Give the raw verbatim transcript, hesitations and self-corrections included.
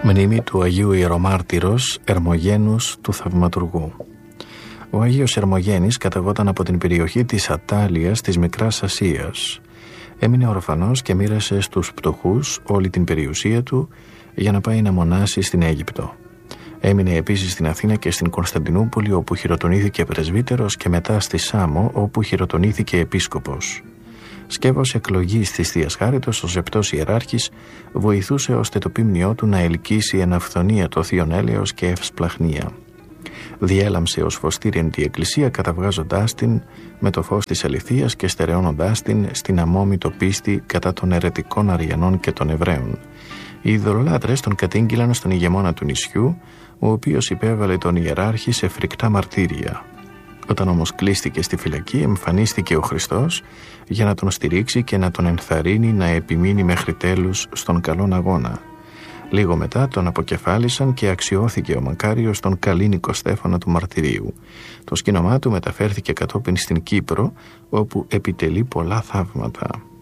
Μνήμη του Αγίου Ιερομάρτυρος Ερμογένους του Θαυματουργού. Ο Άγιος Ερμογένης καταγόταν από την περιοχή της Ατάλειας της Μικράς Ασίας. Έμεινε ορφανός και μοίρασε στους πτωχούς όλη την περιουσία του για να πάει να μονάσει στην Αίγυπτο. Έμεινε επίσης στην Αθήνα και στην Κωνσταντινούπολη, όπου χειροτονήθηκε πρεσβύτερος, και μετά στη Σάμο, όπου χειροτονήθηκε επίσκοπος. Σκεύος εκλογής της Θείας Χάριτος, ο Ζεπτός Ιεράρχης βοηθούσε ώστε το ποίμνιό του να ελκύσει εν αυθονία το θείον έλεος και ευσπλαχνία. Διέλαμψε ως φωστήριν τη Εκκλησία, καταβγάζοντάς την με το φως της αληθείας και στερεώνοντάς την στην αμόμητο πίστη κατά των αιρετικών Αριανών και των Εβραίων. Οι ειδωλολάτρες τον κατήγγυλαν στον ηγεμόνα του νησιού, ο οποίος υπέβαλε τον ιεράρχη σε φρικτά μαρτύρια. Όταν όμως κλείστηκε στη φυλακή, εμφανίστηκε ο Χριστός για να τον στηρίξει και να τον ενθαρρύνει να επιμείνει μέχρι τέλους στον καλόν αγώνα. Λίγο μετά τον αποκεφάλισαν και αξιώθηκε ο μακάριος τον Καλήνικο Στέφανο του Μαρτυρίου. Το σκήνομά του μεταφέρθηκε κατόπιν στην Κύπρο, όπου επιτελεί πολλά θαύματα.